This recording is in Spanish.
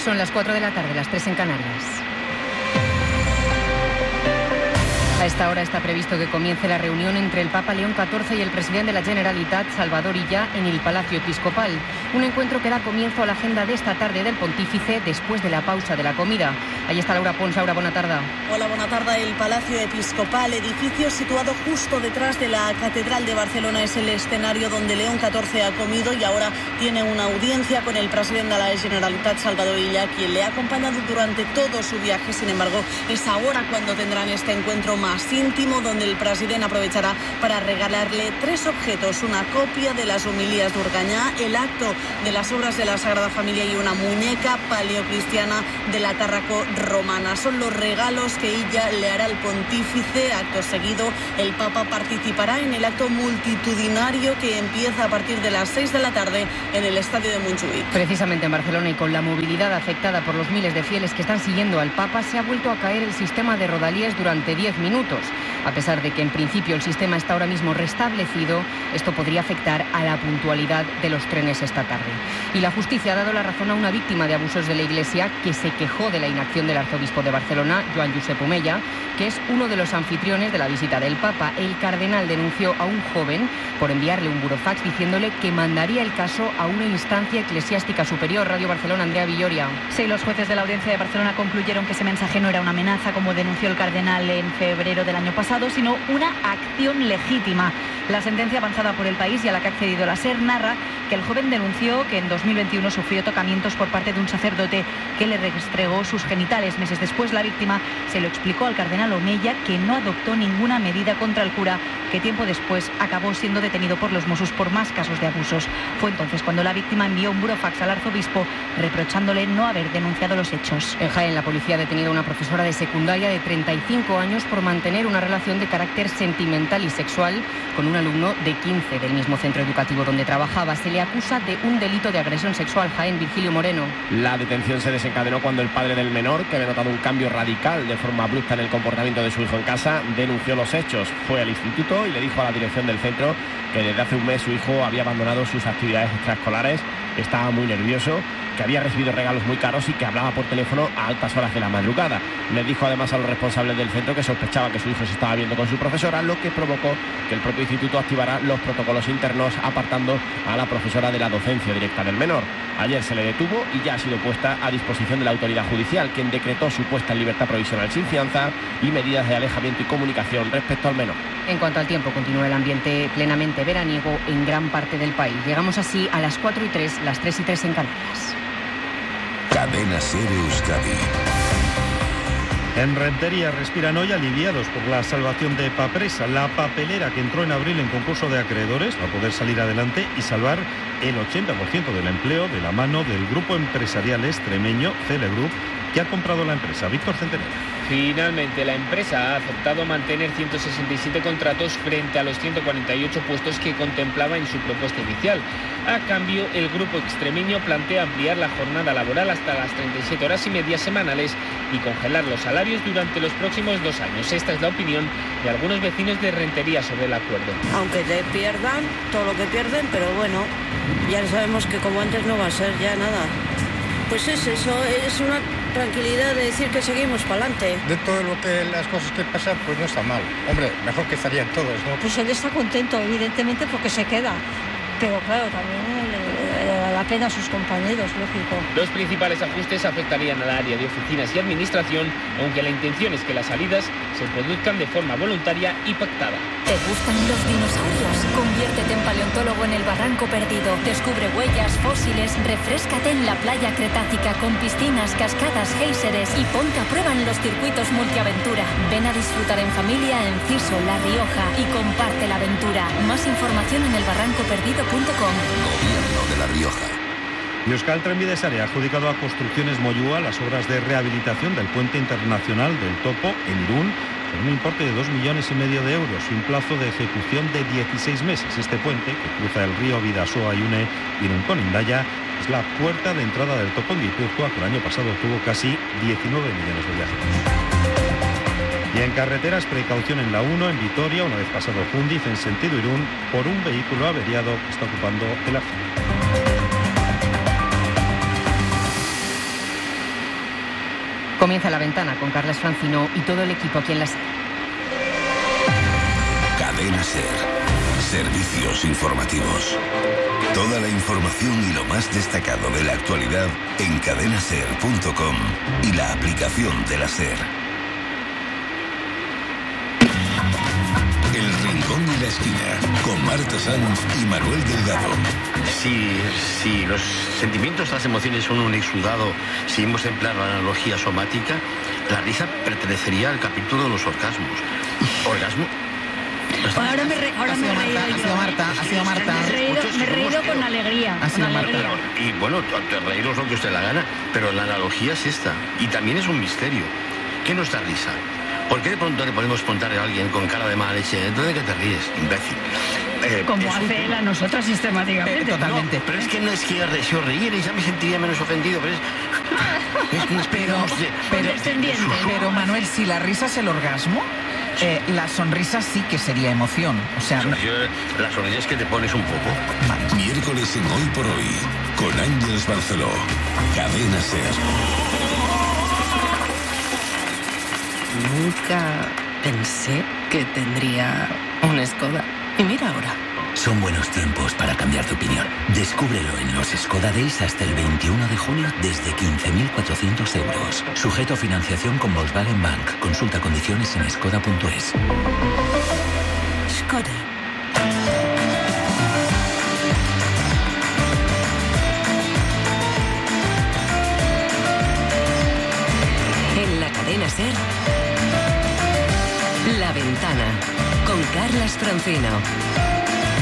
Son las 4 de la tarde, las 3 en Canarias. A esta hora está previsto que comience la reunión entre el Papa León XIV y el presidente de la Generalitat, Salvador Illa, en el Palacio Episcopal. Un encuentro que da comienzo a la agenda de esta tarde del pontífice después de la pausa de la comida. Ahí está Laura Pons. Laura, buena tarde. Hola, buena tarde. El Palacio Episcopal, edificio situado justo detrás de la Catedral de Barcelona, es el escenario donde León XIV ha comido y ahora tiene una audiencia con el presidente de la Generalitat, Salvador Illa, quien le ha acompañado durante todo su viaje. Sin embargo, es ahora cuando tendrán este encuentro más íntimo, donde el presidente aprovechará para regalarle 3 objetos: una copia de las homilías de Urgañá, el acto de las obras de la Sagrada Familia y una muñeca paleocristiana de la Tárraco romana. Son los regalos que ella le hará al pontífice. Acto seguido, el Papa participará en el acto multitudinario que empieza a partir de las 6 de la tarde en el estadio de Montjuïc. Precisamente en Barcelona, y con la movilidad afectada por los miles de fieles que están siguiendo al Papa, se ha vuelto a caer el sistema de Rodalies durante 10 minutos. A pesar de que en principio el sistema está ahora mismo restablecido, esto podría afectar a la puntualidad de los trenes esta tarde. Y la justicia ha dado la razón a una víctima de abusos de la Iglesia que se quejó de la inacción del arzobispo de Barcelona, Joan Josep Omella, que es uno de los anfitriones de la visita del Papa. El cardenal denunció a un joven por enviarle un burofax diciéndole que mandaría el caso a una instancia eclesiástica superior. Radio Barcelona, Andrea Villoria. Sí, los jueces de la Audiencia de Barcelona concluyeron que ese mensaje no era una amenaza, como denunció el cardenal en febrero del año pasado, sino una acción legítima. La sentencia avanzada por El País y a la que ha accedido la SER narra que el joven denunció que en 2021 sufrió tocamientos por parte de un sacerdote que le restregó sus genitales. Meses después, la víctima se lo explicó al cardenal Omella, que no adoptó ninguna medida contra el cura, que tiempo después acabó siendo detenido por los Mossos por más casos de abusos. Fue entonces cuando la víctima envió un burofax al arzobispo reprochándole no haber denunciado los hechos. En Jaén, la policía ha detenido a una profesora de secundaria de 35 años por mantener una relación de carácter sentimental y sexual con un alumno de 15 del mismo centro educativo donde trabajaba. Se le acusa de un delito de agresión sexual. Jaén, Virgilio Moreno. La detención se desencadenó cuando el padre del menor, que había notado un cambio radical de forma abrupta en el comportamiento de su hijo en casa, denunció los hechos. Fue al instituto y le dijo a la dirección del centro que desde hace un mes su hijo había abandonado sus actividades extraescolares, estaba muy nervioso, que había recibido regalos muy caros y que hablaba por teléfono a altas horas de la madrugada. Les dijo además a los responsables del centro que sospechaba que su hijo se estaba viendo con su profesora, lo que provocó que el propio instituto activara los protocolos internos apartando a la profesora de la docencia directa del menor. Ayer se le detuvo y ya ha sido puesta a disposición de la autoridad judicial, quien decretó su puesta en libertad provisional sin fianza y medidas de alejamiento y comunicación respecto al menor. En cuanto al tiempo, continúa el ambiente plenamente veraniego en gran parte del país. Llegamos así a las 4:03, las 3:03 en Canarias. Cadena SER Euskadi. En Rentería respiran hoy aliviados por la salvación de Papresa, la papelera que entró en abril en concurso de acreedores para poder salir adelante y salvar el 80% del empleo de la mano del grupo empresarial extremeño Cele Group, que ha comprado la empresa. Víctor Centenero. Finalmente, la empresa ha aceptado mantener 167 contratos frente a los 148 puestos que contemplaba en su propuesta inicial. A cambio, el grupo extremeño plantea ampliar la jornada laboral hasta las 37 horas y media semanales y congelar los salarios durante los próximos 2 años. Esta es la opinión de algunos vecinos de Rentería sobre el acuerdo. Aunque te pierdan todo lo que pierden, pero bueno, ya sabemos que como antes no va a ser ya nada. Pues es eso, es una tranquilidad de decir que seguimos para adelante. De todo lo que las cosas que pasan, pues no está mal. Hombre, mejor que estarían todos, ¿no? Pues él está contento, evidentemente, porque se queda. Pero claro, también le da la pena a sus compañeros, lógico. Los principales ajustes afectarían al área de oficinas y administración, aunque la intención es que las salidas se produzcan de forma voluntaria y pactada. ¿Te gustan los dinosaurios? Conviértete en paleontólogo en el Barranco Perdido. Descubre huellas, fósiles, refréscate en la playa cretácica con piscinas, cascadas, géiseres y ponte a prueba en los circuitos multiaventura. Ven a disfrutar en familia en Ciso, La Rioja y comparte la aventura. Más información en elbarrancoperdido.com. Gobierno de La Rioja. Y Euskal Trenbide Sare ha adjudicado a Construcciones Moyúa las obras de rehabilitación del puente internacional del Topo en Irún por un importe de 2,5 millones de euros y un plazo de ejecución de 16 meses. Este puente, que cruza el río Bidasoa y une Irún con Hendaya, es la puerta de entrada del Topo en Guipúzcoa, que el año pasado tuvo casi 19 millones de viajeros. Y en carreteras, precaución en la 1, en Vitoria, una vez pasado Jundiz, en sentido Irún, por un vehículo averiado que está ocupando el arco. Comienza La Ventana con Carles Francino y todo el equipo aquí en la SER. Cadena SER. Servicios informativos. Toda la información y lo más destacado de la actualidad en cadenaser.com y la aplicación de la SER. El Rincón y la Esquina, con Marta Sanz y Manuel Delgado. Si los sentimientos, las emociones son un exudado, si hemos de emplear la analogía somática, la risa pertenecería al capítulo de los orgasmos. ¿Orgasmo? Ahora me he reído yo. Ha sido Marta. Me he reído con alegría. Y bueno, reíros lo que usted la gana, pero la analogía es esta. Y también es un misterio. ¿Qué nos da risa? ¿Por qué de pronto le podemos contar a alguien con cara de mala leche? ¿Dónde que te ríes, imbécil? Como hace él a nosotras sistemáticamente. Totalmente. No, pero es que no es que si os reírais ya me sentiría menos ofendido, pero es una especie pero Manuel, si la risa es el orgasmo, la sonrisa sí que sería emoción. O sea, la sonrisa es que te pones un poco. Vale. Miércoles en Hoy por Hoy, con Ángeles Barceló. Cadena SER. Nunca pensé que tendría un Skoda. Y mira ahora. Son buenos tiempos para cambiar de opinión. Descúbrelo en los Skoda Days hasta el 21 de junio desde 15.400 euros. Sujeto a financiación con Volkswagen Bank. Consulta condiciones en skoda.es. Skoda. En la cadena SER, La Ventana, con Carles Francino.